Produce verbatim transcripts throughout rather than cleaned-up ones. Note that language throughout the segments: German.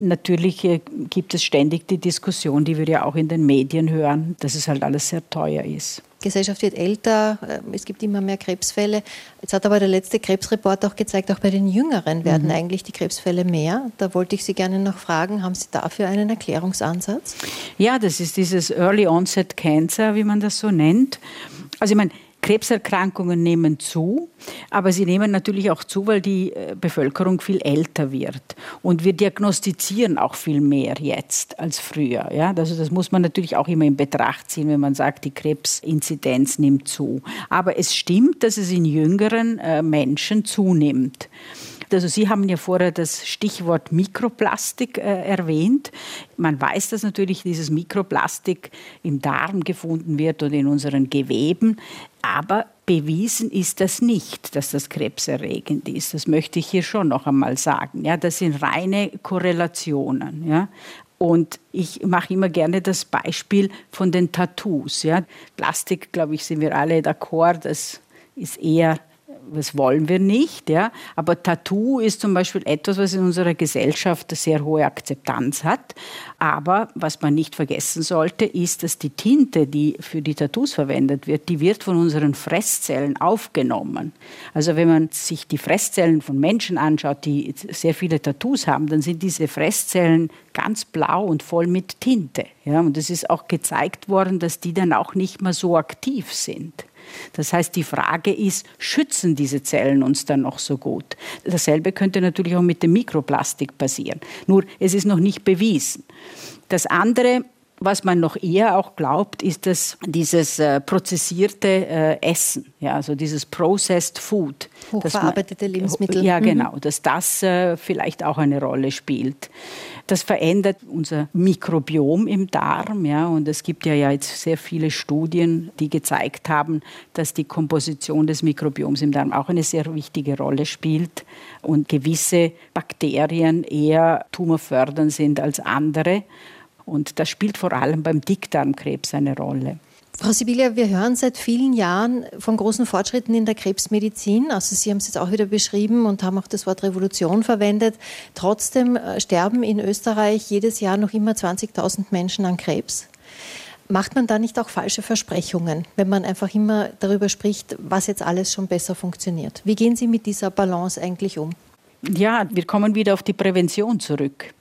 Natürlich äh, gibt es ständig die Diskussion, die wir ja auch in den Medien hören, dass es halt alles sehr teuer ist. Die Gesellschaft wird älter, es gibt immer mehr Krebsfälle. Jetzt hat aber der letzte Krebsreport auch gezeigt, auch bei den Jüngeren werden mhm. eigentlich die Krebsfälle mehr. Da wollte ich Sie gerne noch fragen, haben Sie dafür einen Erklärungsansatz? Ja, das ist dieses Early Onset Cancer, wie man das so nennt. Also ich meine, Krebserkrankungen nehmen zu, aber sie nehmen natürlich auch zu, weil die Bevölkerung viel älter wird. Und wir diagnostizieren auch viel mehr jetzt als früher. Ja? Also das muss man natürlich auch immer in Betracht ziehen, wenn man sagt, die Krebsinzidenz nimmt zu. Aber es stimmt, dass es in jüngeren äh, Menschen zunimmt. Also Sie haben ja vorher das Stichwort Mikroplastik äh, erwähnt. Man weiß, dass natürlich dieses Mikroplastik im Darm gefunden wird und in unseren Geweben. Aber bewiesen ist das nicht, dass das krebserregend ist. Das möchte ich hier schon noch einmal sagen. Ja, das sind reine Korrelationen. Ja. Und ich mache immer gerne das Beispiel von den Tattoos. Ja. Plastik, glaube ich, sind wir alle d'accord, das ist eher... Das wollen wir nicht, ja. Aber Tattoo ist zum Beispiel etwas, was in unserer Gesellschaft eine sehr hohe Akzeptanz hat. Aber was man nicht vergessen sollte, ist, dass die Tinte, die für die Tattoos verwendet wird, die wird von unseren Fresszellen aufgenommen. Also wenn man sich die Fresszellen von Menschen anschaut, die sehr viele Tattoos haben, dann sind diese Fresszellen ganz blau und voll mit Tinte. Ja. Und es ist auch gezeigt worden, dass die dann auch nicht mehr so aktiv sind. Das heißt, die Frage ist, schützen diese Zellen uns dann noch so gut? Dasselbe könnte natürlich auch mit dem Mikroplastik passieren. Nur, es ist noch nicht bewiesen. Das andere, was man noch eher auch glaubt, ist, dass dieses äh, prozessierte äh, Essen, ja, also dieses Processed Food. Hochverarbeitete man, Lebensmittel. Ja, genau, dass das äh, vielleicht auch eine Rolle spielt. Das verändert unser Mikrobiom im Darm. Ja, und es gibt ja jetzt sehr viele Studien, die gezeigt haben, dass die Komposition des Mikrobioms im Darm auch eine sehr wichtige Rolle spielt und gewisse Bakterien eher tumorfördernd sind als andere. Und das spielt vor allem beim Dickdarmkrebs eine Rolle. Frau Sibylla, wir hören seit vielen Jahren von großen Fortschritten in der Krebsmedizin. Also Sie haben es jetzt auch wieder beschrieben und haben auch das Wort Revolution verwendet. Trotzdem sterben in Österreich jedes Jahr noch immer zwanzigtausend Menschen an Krebs. Macht man da nicht auch falsche Versprechungen, wenn man einfach immer darüber spricht, was jetzt alles schon besser funktioniert? Wie gehen Sie mit dieser Balance eigentlich um? Ja, wir kommen wieder auf die Prävention zurück.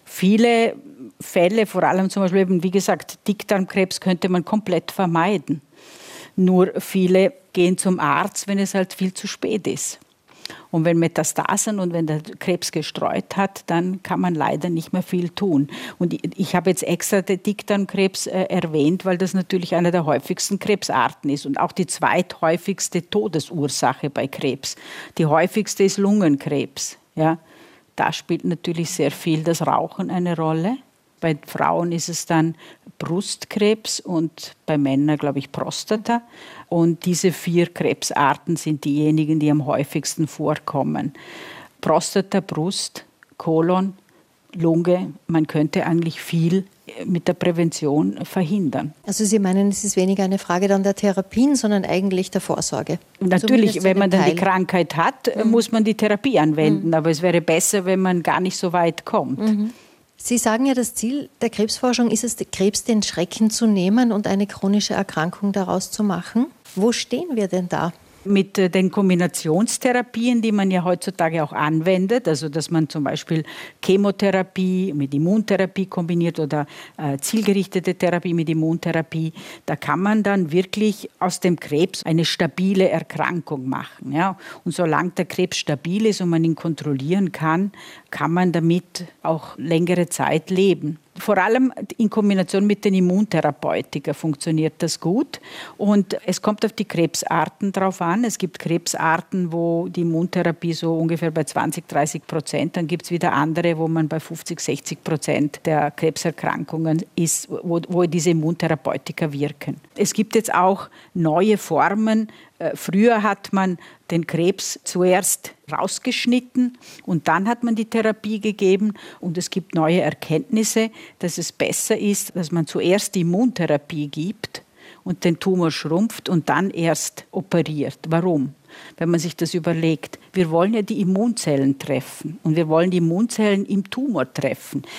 Viele Fälle, vor allem zum Beispiel, eben, wie gesagt, Dickdarmkrebs könnte man komplett vermeiden. Nur viele gehen zum Arzt, wenn es halt viel zu spät ist. Und wenn Metastasen und wenn der Krebs gestreut hat, dann kann man leider nicht mehr viel tun. Und ich, ich habe jetzt extra den Dickdarmkrebs äh, erwähnt, weil das natürlich eine der häufigsten Krebsarten ist und auch die zweithäufigste Todesursache bei Krebs. Die häufigste ist Lungenkrebs. Ja. Da spielt natürlich sehr viel das Rauchen eine Rolle. Bei Frauen ist es dann Brustkrebs und bei Männern, glaube ich, Prostata. Und diese vier Krebsarten sind diejenigen, die am häufigsten vorkommen. Prostata, Brust, Kolon, Lunge. Man könnte eigentlich viel mit der Prävention verhindern. Also Sie meinen, es ist weniger eine Frage dann der Therapien, sondern eigentlich der Vorsorge? Natürlich, wenn man dann die Krankheit hat, mhm. muss man die Therapie anwenden. Mhm. Aber es wäre besser, wenn man gar nicht so weit kommt. Mhm. Sie sagen ja, das Ziel der Krebsforschung ist es, Krebs den Schrecken zu nehmen und eine chronische Erkrankung daraus zu machen. Wo stehen wir denn da? Mit den Kombinationstherapien, die man ja heutzutage auch anwendet, also dass man zum Beispiel Chemotherapie mit Immuntherapie kombiniert oder äh, zielgerichtete Therapie mit Immuntherapie, da kann man dann wirklich aus dem Krebs eine stabile Erkrankung machen. Ja? Und solange der Krebs stabil ist und man ihn kontrollieren kann, kann man damit auch längere Zeit leben. Vor allem in Kombination mit den Immuntherapeutika funktioniert das gut. Und es kommt auf die Krebsarten drauf an. Es gibt Krebsarten, wo die Immuntherapie so ungefähr bei zwanzig, dreißig Prozent, dann gibt es wieder andere, wo man bei fünfzig, sechzig Prozent der Krebserkrankungen ist, wo, wo diese Immuntherapeutika wirken. Es gibt jetzt auch neue Formen. Früher hat man den Krebs zuerst rausgeschnitten und dann hat man die Therapie gegeben. Und es gibt neue Erkenntnisse, dass es besser ist, dass man zuerst die Immuntherapie gibt und den Tumor schrumpft und dann erst operiert. Warum? Wenn man sich das überlegt, wir wollen ja die Immunzellen treffen und wir wollen die Immunzellen im Tumor treffen.